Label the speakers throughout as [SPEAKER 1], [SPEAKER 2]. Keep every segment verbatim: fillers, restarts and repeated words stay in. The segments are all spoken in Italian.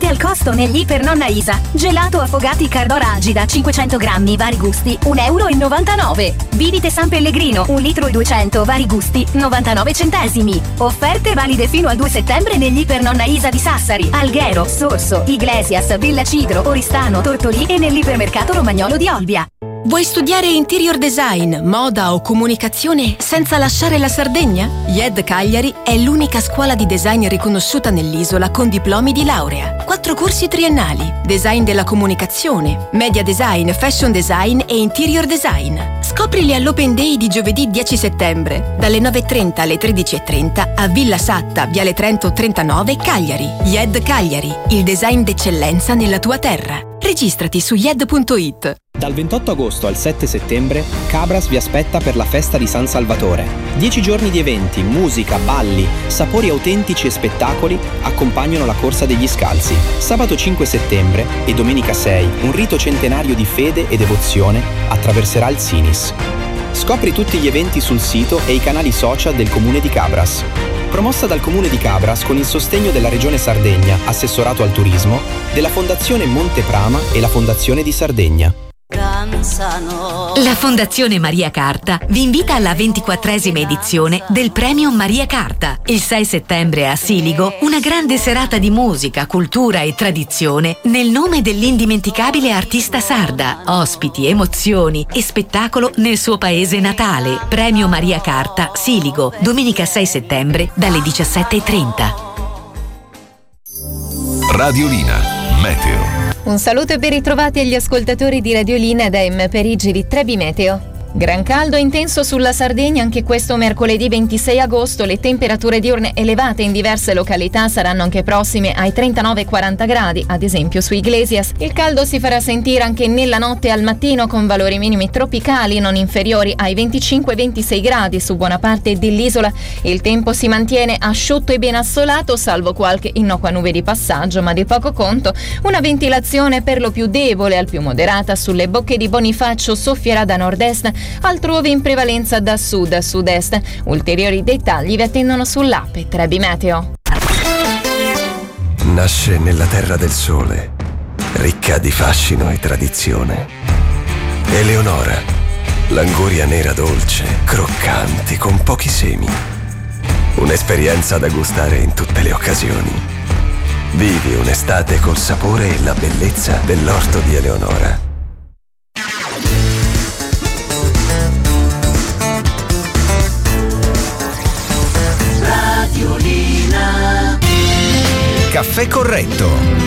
[SPEAKER 1] offerte al costo negli Iper Nonna Isa. Gelato Affogati Cardora Agida cinquecento grammi vari gusti un euro e novantanove. Bibite San Pellegrino un litro e duecento vari gusti novantanove centesimi. Offerte valide fino al due settembre negli Iper Nonna Isa di Sassari, Alghero, Sorso, Iglesias, Villa Cigro, Oristano, Tortolì e nell'ipermercato Romagnolo di Olbia.
[SPEAKER 2] Vuoi studiare interior design, moda o comunicazione senza lasciare la Sardegna? I E D Cagliari è l'unica scuola di design riconosciuta nell'isola con diplomi di laurea. Quattro corsi triennali: design della comunicazione, media design, fashion design e interior design. Scoprili all'Open Day di giovedì dieci settembre, dalle nove e trenta alle tredici e trenta a Villa Satta, Viale Trento trentanove, Cagliari. I E D Cagliari, il design d'eccellenza nella tua terra. Registrati su i e d punto i t.
[SPEAKER 3] Dal ventotto agosto al sette settembre, Cabras vi aspetta per la festa di San Salvatore. Dieci giorni di eventi, musica, balli, sapori autentici e spettacoli accompagnano la Corsa degli Scalzi. Sabato cinque settembre e domenica sei, un rito centenario di fede e devozione attraverserà il Sinis. Scopri tutti gli eventi sul sito e i canali social del Comune di Cabras. Promossa dal Comune di Cabras con il sostegno della Regione Sardegna, Assessorato al Turismo, della Fondazione Monteprama e la Fondazione di Sardegna.
[SPEAKER 4] La Fondazione Maria Carta vi invita alla ventiquattresima edizione del Premio Maria Carta. Il sei settembre a Siligo, una grande serata di musica, cultura e tradizione nel nome dell'indimenticabile artista sarda. Ospiti, emozioni e spettacolo nel suo paese natale. Premio Maria Carta, Siligo, domenica sei settembre dalle diciassette e trenta.
[SPEAKER 5] Radiolina Meteo.
[SPEAKER 6] Un saluto e ben ritrovati agli ascoltatori di Radiolina da M Perigi di Trebi Meteo. Gran caldo intenso sulla Sardegna anche questo mercoledì ventisei agosto. Le temperature diurne elevate in diverse località saranno anche prossime ai trentanove quaranta gradi, ad esempio su Iglesias. Il caldo si farà sentire anche nella notte e al mattino con valori minimi tropicali non inferiori ai venticinque ventisei gradi su buona parte dell'isola. Il tempo si mantiene asciutto e ben assolato, salvo qualche innocua nube di passaggio, ma di poco conto. Una ventilazione per lo più debole al più moderata sulle bocche di Bonifacio soffierà da nord-est, altrove in prevalenza da sud a sud-est. Ulteriori dettagli vi attendono sull'app Trebi Meteo.
[SPEAKER 7] Nasce nella terra del sole, ricca di fascino e tradizione. Eleonora, l'anguria nera dolce, croccanti, con pochi semi. Un'esperienza da gustare in tutte le occasioni. Vivi un'estate col sapore e la bellezza dell'orto di Eleonora.
[SPEAKER 5] Caffè corretto.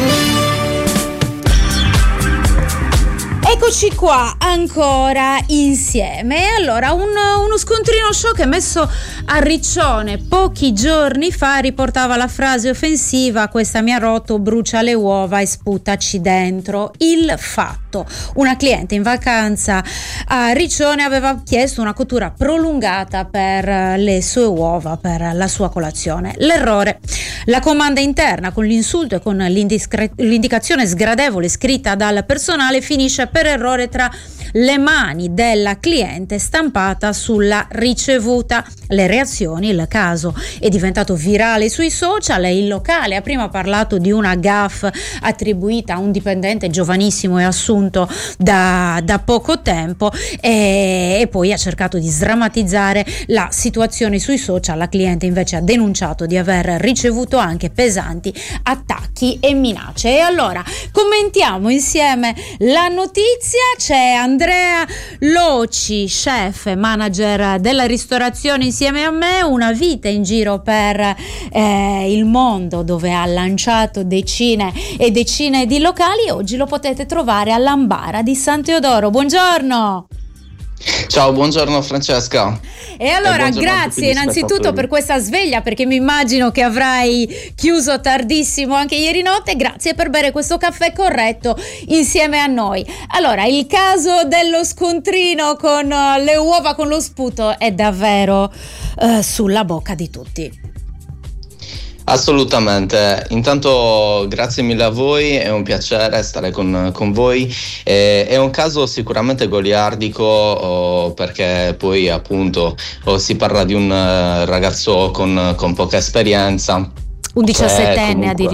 [SPEAKER 8] Eccoci qua ancora insieme. Allora, un, uno scontrino show che messo a Riccione pochi giorni fa riportava la frase offensiva: questa mi ha rotto, brucia le uova e sputaci dentro. Il fatto: una cliente in vacanza a Riccione aveva chiesto una cottura prolungata per le sue uova, per la sua colazione. L'errore: la comanda interna con l'insulto e con l'indiscre- l'indicazione sgradevole scritta dal personale finisce per errore tra le mani della cliente stampata sulla ricevuta. Le reazioni: il caso è diventato virale sui social e il locale ha prima parlato di una gaffe attribuita a un dipendente giovanissimo e assunto da, da poco tempo e, e poi ha cercato di sdrammatizzare la situazione sui social. La cliente invece ha denunciato di aver ricevuto anche pesanti attacchi e minacce. E allora commentiamo insieme la notizia. C'è Andrea Loci, chef e manager della ristorazione insieme a me, una vita in giro per eh, il mondo dove ha lanciato decine e decine di locali. Oggi lo potete trovare a Lambara di San Teodoro. Buongiorno.
[SPEAKER 9] Ciao, buongiorno Francesca.
[SPEAKER 8] E allora, e grazie innanzitutto per questa sveglia, perché mi immagino che avrai chiuso tardissimo anche ieri notte. Grazie per bere questo caffè corretto insieme a noi. Allora, il caso dello scontrino con le uova con lo sputo è davvero uh, sulla bocca di tutti.
[SPEAKER 9] Assolutamente, intanto grazie mille a voi, è un piacere stare con, con voi. Eh, è un caso sicuramente goliardico, oh, perché poi appunto oh, si parla di un uh, ragazzo con, con poca esperienza.
[SPEAKER 8] Un diciassettenne addirittura.